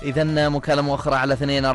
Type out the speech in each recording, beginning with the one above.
إذا مكالمة أخرى على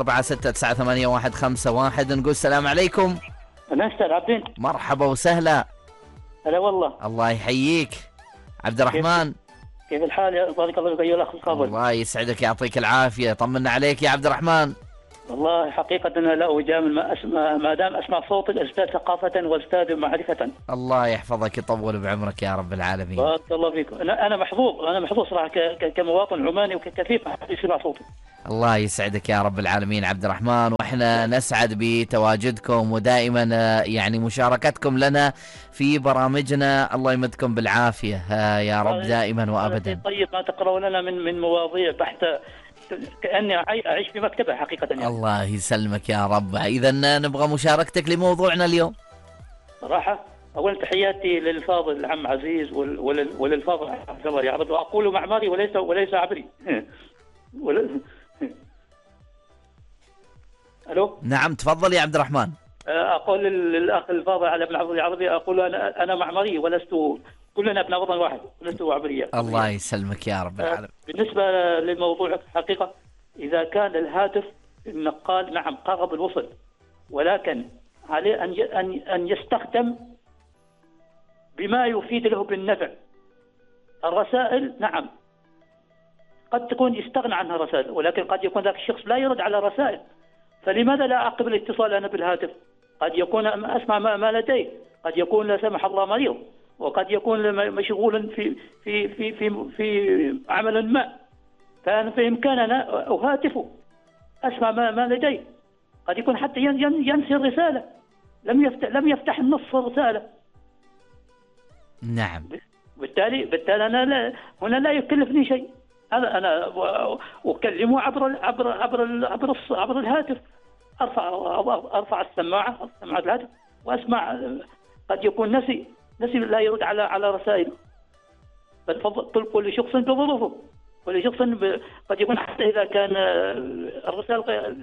24698151. نقول السلام عليكم. أنا أستاذ عبدين. مرحبا وسهلا. هلا والله. الله يحييك عبد الرحمن. كيف الحال يا بارك الله فيك أيها الأخ الفاضل؟ الله يسعدك يعطيك العافية. طمنا عليك يا عبد الرحمن. والله حقيقة أنا لا أجامل ما دام أسمع صوتك أزداد ثقافة وازداد معرفة. الله يحفظك يطول بعمرك يا رب العالمين. بارك الله فيك. أنا محظوظ صراحة كمواطن عماني وككفيف يسمع صوتي. الله يسعدك يا رب العالمين عبد الرحمن، واحنا نسعد بتواجدكم ودائما يعني مشاركتكم لنا في برامجنا. الله يمدكم بالعافية يا رب دائما وابدا. طيب ما تقرأوا لنا من مواضيع بحتة كأني أعيش في مكتبة حقيقة يعني. الله يسلمك يا رب. إذا نبغى مشاركتك لموضوعنا اليوم. صراحة أولا تحياتي للفاضل العم عزيز وللفاضل عبد الله يعرض، وأقول معماري وليس عبري. ألو. نعم تفضل يا عبد الرحمن. أقول للأخ الفاضل على ابن عبد العربي، أقول أنا معماري ولست، كلنا ابن وطن واحد ولست عبرية. الله يسلمك يا رب العالمين. بالنسبة لموضوعك حقيقة، إذا كان الهاتف النقال نعم قرب الوصل، ولكن عليه أن يستخدم بما يفيد له بالنفع. الرسائل نعم قد تكون يستغنى عنها رسائل، ولكن قد يكون ذاك الشخص لا يرد على رسائل، فلماذا لا أعقب الاتصال أنا بالهاتف؟ قد يكون أسمع ما لديه، قد يكون لا سمح الله مريض، وقد يكون مشغولا في عمل ما، فأنا في إمكاننا أهاتفه أسمع ما لديه. قد يكون حتى ينسي الرسالة، لم يفتح النص الرسالة. نعم. بالتالي أنا هنا لا يكلفني شيء. أنا أكلمه عبر الهاتف، أرفع السماعة الهاتف وأسمع. قد يكون نسي لا يرد على رسائل. فالفضل كل شخص بظروفه، كل شخص قد يكون حتى إذا كان الرسائل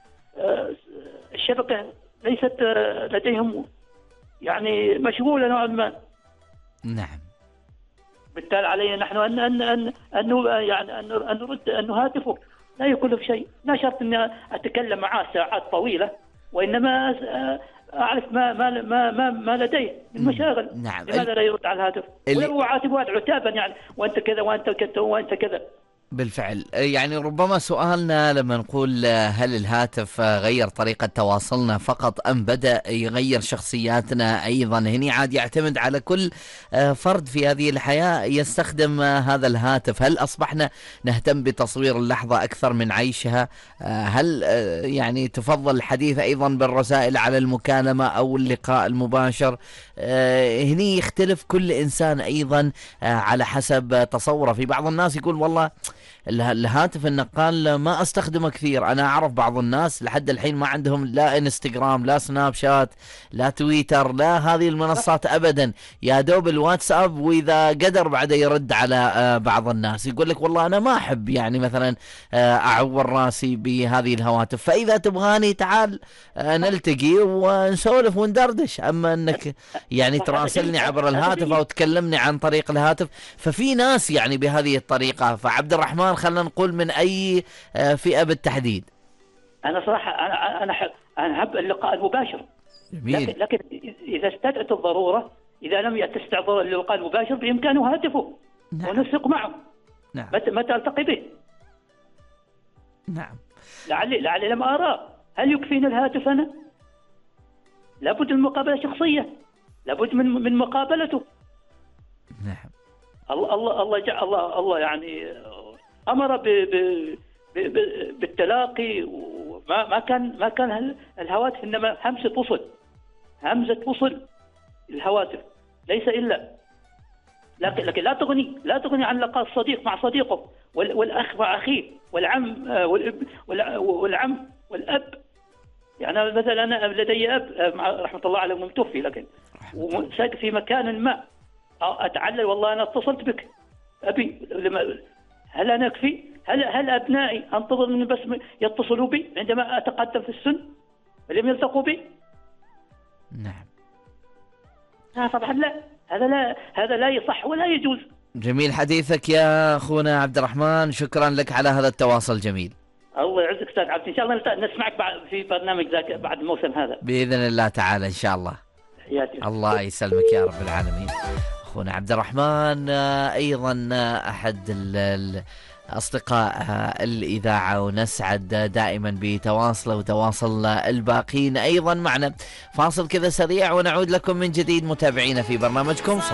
الشبكة ليست لديهم يعني مشغولة نوعا ما. نعم. بالتالي علينا نحن أن نرد أن نهاتفه، لا يكلف شيء. لا شرط أن أتكلم معه ساعات طويلة، وإنما أعرف ما لديه من مشاغل. نعم. لماذا لا يرد على الهاتف؟ ولو أعاتبه عتابا يعني وأنت كذا وأنت كذا وأنت كذا. بالفعل يعني ربما سؤالنا لما نقول هل الهاتف غير طريقة تواصلنا فقط أم بدأ يغير شخصياتنا أيضا، هني عاد يعتمد على كل فرد في هذه الحياة يستخدم هذا الهاتف. هل أصبحنا نهتم بتصوير اللحظة أكثر من عيشها؟ هل يعني تفضل الحديث أيضا بالرسائل على المكالمة أو اللقاء المباشر؟ هني يختلف كل إنسان أيضا على حسب تصوره. في بعض الناس يقول والله الهاتف النقال ما استخدمه كثير. انا اعرف بعض الناس لحد الحين ما عندهم لا انستغرام لا سناب شات لا تويتر لا هذه المنصات ابدا، يا دوب الواتساب، واذا قدر بعده يرد على بعض الناس يقول لك والله انا ما احب يعني مثلا اعور راسي بهذه الهواتف، فاذا تبغاني تعال نلتقي ونسولف وندردش. اما انك يعني تراسلني عبر الهاتف او تكلمني عن طريق الهاتف، ففي ناس يعني بهذه الطريقة. فعبد الرحمن خلنا نقول من أي فئة بالتحديد؟ أنا صراحة أنا أحب اللقاء المباشر. جميل. لكن إذا استدعت الضرورة، إذا لم تستعذر اللقاء المباشر بإمكانه هاتفه. نعم. ونسق معه. نعم. متى ألتقي به. نعم. لعلي لم أرى. هل يكفيني الهاتف أنا؟ لابد من مقابلة شخصية، لابد من مقابلته. نعم. الله يعني أمر بالتلاقي، ما كان الهواتف إنما همزة وصل الهواتف ليس إلا. لكن لا تغني عن لقاء الصديق مع صديقه، والأخ مع أخيه، والعم والعم والأب. يعني مثلا أنا لدي أب رحمة الله عليه متوفي، لكن وساكن في مكان ما، أتعلل والله أنا اتصلت بك أبي، هل أنا أكفي؟ هل أبنائي أنتظر من بس يتصلوا بي عندما أتقدم في السن ولم يلتقوا بي؟ نعم. طبعا لا، هذا لا يصح ولا يجوز. جميل حديثك يا أخونا عبد الرحمن، شكرا لك على هذا التواصل الجميل. الله يعزك استاذ عبد، ان شاء الله نسمعك في برنامج ذاك بعد الموسم هذا باذن الله تعالى ان شاء الله. حياتي. الله يسلمك يا رب العالمين. اخونا عبد الرحمن ايضا احد أصدقاء الإذاعة، ونسعد دائما بتواصله وتواصل الباقين أيضا معنا. فاصل كذا سريع ونعود لكم من جديد متابعينا في برنامجكم